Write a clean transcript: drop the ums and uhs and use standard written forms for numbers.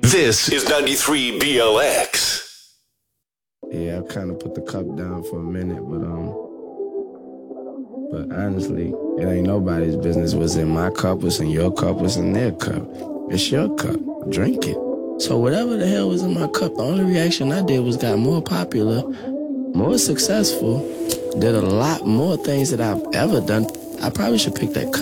This is 93 BLX. Yeah, I kind of put the cup down for a minute, but honestly, it ain't nobody's business what's in my cup, what's in your cup, what's in their cup. It's your cup. Drink it. So whatever the hell was in my cup, the only reaction I did was got more popular, more successful, did a lot more things that I've ever done. I probably should pick that cup.